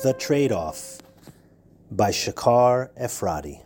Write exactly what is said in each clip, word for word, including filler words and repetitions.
The Trade-Off by Shakar Efrati.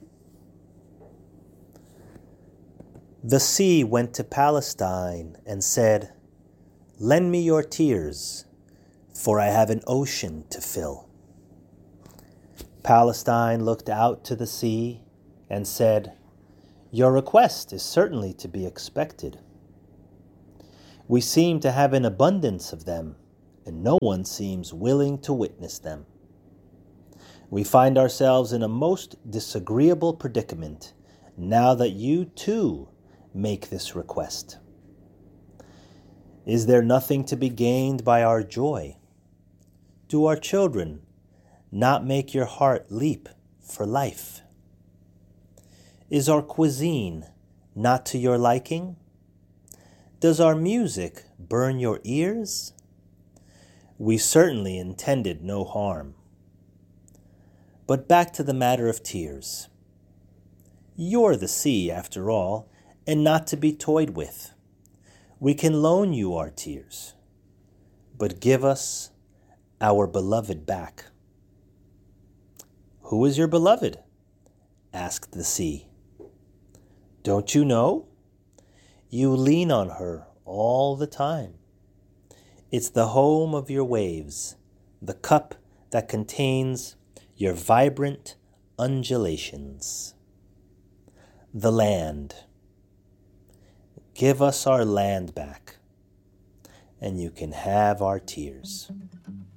The sea went to Palestine and said, "Lend me your tears, for I have an ocean to fill." Palestine looked out to the sea and said, "Your request is certainly to be expected. We seem to have an abundance of them, and no one seems willing to witness them. We find ourselves in a most disagreeable predicament now that you too make this request. Is there nothing to be gained by our joy? Do our children not make your heart leap for life? Is our cuisine not to your liking? Does our music burn your ears? We certainly intended no harm. But back to the matter of tears. You're the sea, after all, and not to be toyed with. We can loan you our tears, but give us our beloved back." "Who is your beloved?" asked the sea. "Don't you know? You lean on her all the time. It's the home of your waves, the cup that contains your vibrant undulations. The land. Give us our land back, and you can have our tears."